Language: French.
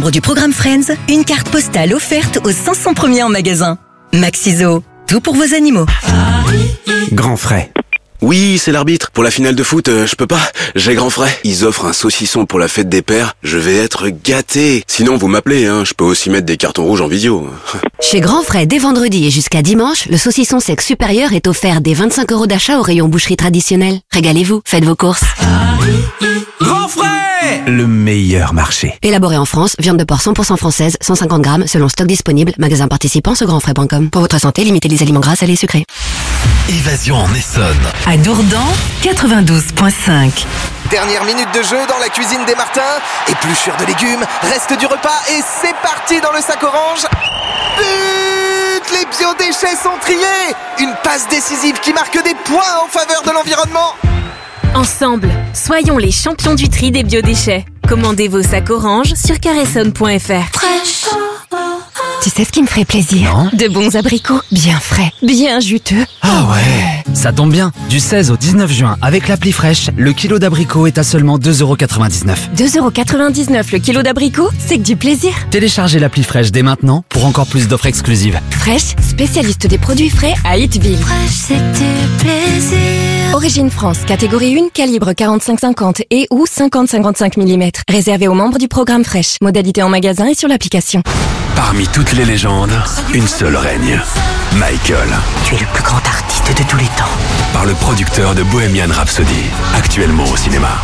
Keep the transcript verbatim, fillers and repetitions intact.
membre du programme Friends, une carte postale offerte aux cinq cents premiers en magasin. Maxiso, tout pour vos animaux. Grand frais. Oui, c'est l'arbitre. Pour la finale de foot, euh, je peux pas. J'ai grand frais. Ils offrent un saucisson pour la fête des pères. Je vais être gâté. Sinon, vous m'appelez, hein. Je peux aussi mettre des cartons rouges en vidéo. Chez Grand Frais, dès vendredi et jusqu'à dimanche, le saucisson sec supérieur est offert dès vingt-cinq euros d'achat au rayon boucherie traditionnelle. Régalez-vous, faites vos courses. Grand frais, le meilleur marché. Élaboré en France, viande de porc cent pour cent française, cent cinquante grammes, selon stock disponible, magasin participant sur grandfrais point com. Pour votre santé, limitez les aliments gras, salés et sucrés. Évasion en Essonne. À Dourdan, quatre-vingt-douze virgule cinq. Dernière minute de jeu dans la cuisine des Martins. Épluchure de légumes, reste du repas et c'est parti dans le sac orange. But! Les biodéchets sont triés. Une passe décisive qui marque des points en faveur de l'environnement. Ensemble, soyons les champions du tri des biodéchets. Commandez vos sacs orange sur caressonne point f r. Fraîche. Tu sais ce qui me ferait plaisir? Non. De bons abricots, bien frais, bien juteux. Ah ouais, ça tombe bien. Du seize au dix-neuf juin, avec l'appli Fraîche, le kilo d'abricots est à seulement deux euros quatre-vingt-dix-neuf. deux euros quatre-vingt-dixneuf le kilo d'abricots, c'est que du plaisir. Téléchargez l'appli Fraîche dès maintenant pour encore plus d'offres exclusives. Fraîche, spécialiste des produits frais à Hitville. Fraîche, c'est du plaisir. Origine France, catégorie un, calibre quarante-cinq cinquante et ou cinquante cinquante-cinq millimètres. Réservé aux membres du programme Fraîche. Modalité en magasin et sur l'application. Parmi toutes les légendes, une seule règne. Michael. Tu es le plus grand artiste de tous les temps. Par le producteur de Bohemian Rhapsody, actuellement au cinéma.